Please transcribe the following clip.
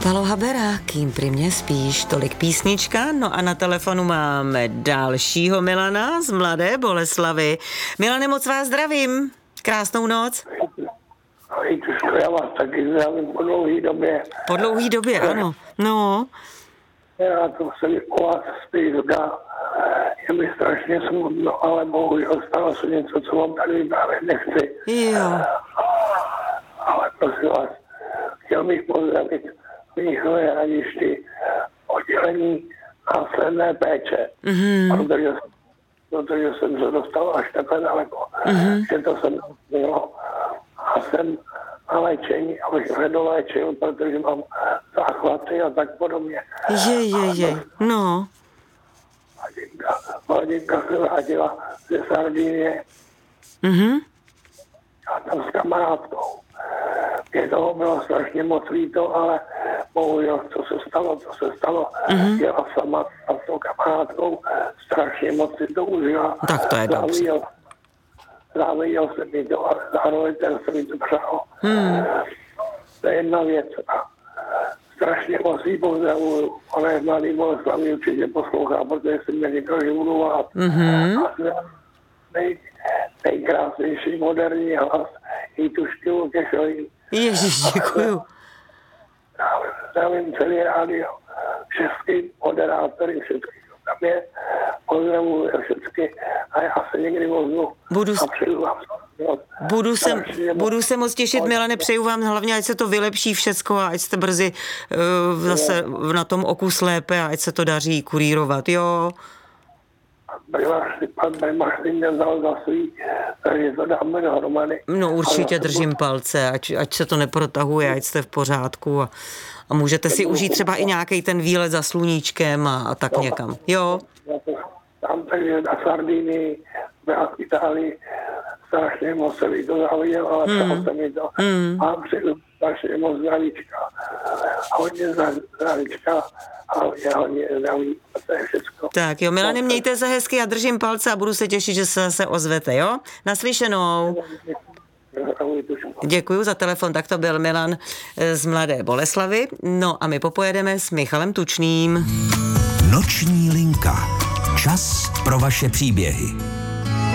Palo Habera, kým pri mne spíš, tolik písnička. No a na telefonu máme dalšího Milana z Mladé Boleslavi. Milane, moc vás zdravím. Krásnou noc. Vítuško, já vás taky zdravím po dlouhý době. Po dlouhý době, ano. No. Já to se mi o vás spíš dá. Je mi strašně smutno, ale bohužel stalo se něco, co vám tady vyprávět nechci. Jo. Ale prosím vás, chtěl bych pozdravit Mnichově Hradišti, oddělení následné péče, protože jsem se dostal až takhle daleko, že to jsem mělo a jsem na léčení, abych se doléčil, protože mám záchvaty a tak podobně. Je, no. Vladinka se vrátila ze Sardinie a tam s kamarádkou. Mě toho bylo strašně moc líto, ale bohužel, co se stalo. Jela sama a s tou kamarádkou strašně moc si to užila. Tak to je dobře. Záviděl se mi to, ale zároveň ten se mi to přál. To je jedna věc. A strašně moc jí pozdravuju. Ona je v Mladé Boleslavi, určitě poslouchá, protože jsem mě říkal, že budu vás. A nejkrásnější moderní hlas Vítušky Lukešový. Ježiš, děkuju. Zdravím celý rádio, všechny moderátory, všechny, tam je, pozdravuju všechny a já se někdy voznu a přeju vám. Budu se moc těšit, Milane, přeju vám hlavně, ať se to vylepší všecko a ať jste brzy zase na tom okus lépe a ať se to daří kurírovat, jo? Pan Bejmaš mě vzal za svý, takže to dáme dohromady. No určitě držím palce, ať se to neprotahuje, ať jste v pořádku a můžete si užít třeba i nějaký ten výlet za sluníčkem a tak někam, jo? Tam takže na Sardinii, v Itálii, strašně moc se mi to záviděl, ale ptal se mi to. A přeju strašně moc zdravíčka. A hodně zdravíčka a hodně zdraví. To je všechno. Tak jo, Milane, mějte se hezky, já držím palce a budu se těšit, že se zase ozvete, jo? Naslyšenou. Děkuju za telefon, tak to byl Milan z Mladé Boleslavy. No a my popojedeme s Michalem Tučným. Noční linka. Čas pro vaše příběhy.